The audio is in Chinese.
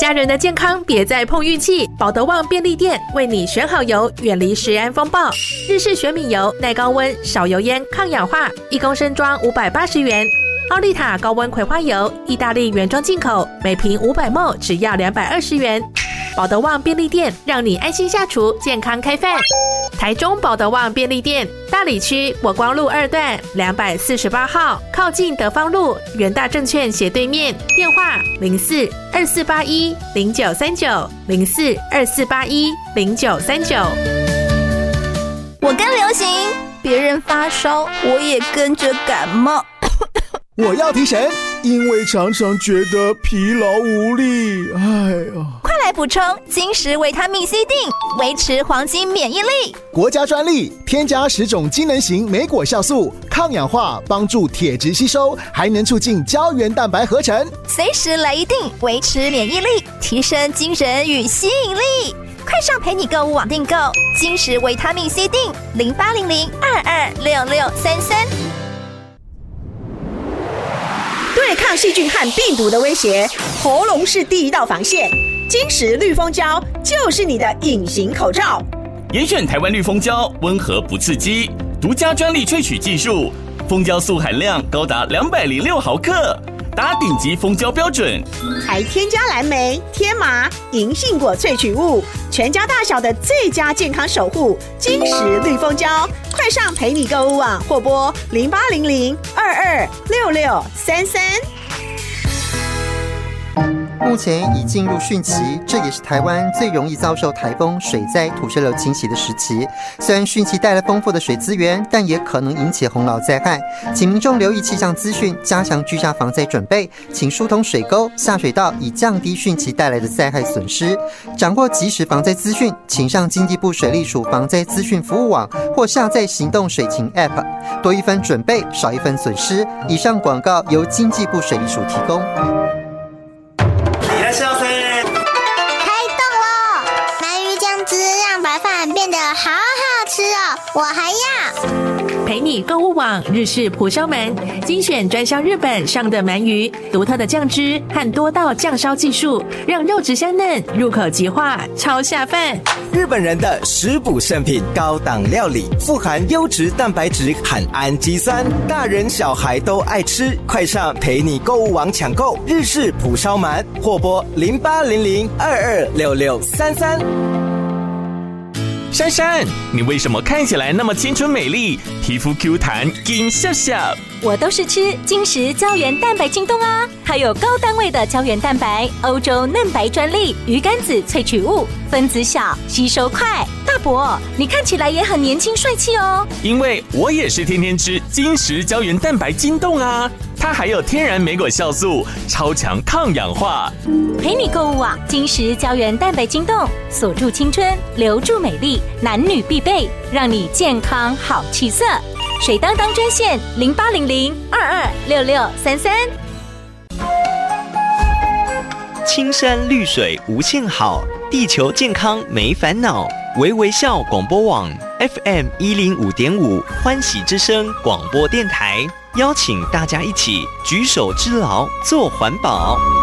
家人的健康别再碰运气，保德旺便利店为你选好油，远离食安风暴。日式玄米油，耐高温、少油烟、抗氧化，1公升装580元。奥利塔高温葵花油，意大利原装进口，每瓶500ml只要220元。保德旺便利店让你安心下厨，健康开饭。台中保德旺便利店，大里区国光路2段248号，靠近德芳路元大证券斜对面，电话04-2481-0939 04-2481-0939。 我跟流行，别人发烧，我也跟着感冒。 我要提神，因为常常觉得疲劳无力。 快来补充金石维他命 C 锭，维持黄金免疫力。 国家专利，添加10种机能型莓果酵素，抗氧化，帮助铁质吸收，还能促进胶原蛋白合成。 随时来一锭，维持免疫力，提升精神与吸引力。快上陪你购物网订购金石维他命 C 锭，0800226633。 对抗细菌和病毒的威胁，喉咙是第一道防线。金石绿蜂胶就是你的隐形口罩。 严选台湾绿蜂胶，温和不刺激，独家专利萃取技术，蜂胶素含量高达206毫克，达顶级蜂胶标准， 还添加蓝莓、天麻、银杏果萃取物，全家大小的最佳健康守护。金石绿蜂胶，快上陪你购物网或拨0800226633。 目前已进入汛期，这也是台湾最容易遭受台风、水灾、土石流侵袭的时期。虽然汛期带来丰富的水资源，但也可能引起洪涝灾害，请民众留意气象资讯，加强居家防灾准备，请疏通水沟、下水道，以降低汛期带来的灾害损失。掌握即时防灾资讯，请上经济部水利署防灾资讯服务网或下载行动水情 App， 多一分准备，少一分损失。以上广告由经济部水利署提供。 开动了！鳗鱼酱汁让白饭变得好好吃哦，我还要。 陪你购物网日式蒲烧鳗，精选专销日本上的鳗鱼，独特的酱汁和多道酱烧技术，让肉质香嫩，入口即化，超下饭。 日本人的食补圣品，高档料理，富含优质蛋白质和氨基酸，大人小孩都爱吃。快上陪你购物网抢购日式蒲烧鳗，或拨0800226633。 珊珊，你为什么看起来那么青春美丽，皮肤 Q 弹，金笑笑？ 我都是吃金石胶原蛋白晶冻啊，它有高单位的胶原蛋白，欧洲嫩白专利，鱼肝子萃取物，分子小，吸收快。大伯，你看起来也很年轻帅气哦。 因为我也是天天吃金石胶原蛋白晶冻啊，它还有天然莓果酵素，超强抗氧化。 陪你购物网金石胶原蛋白晶冻，锁住青春，留住美丽，男女必备，让你健康好气色。水当当专线0800226633。 青山绿水无限好，地球健康没烦恼。微微笑广播网 FM105.5 欢喜之声广播电台，邀请大家一起举手之劳，做环保。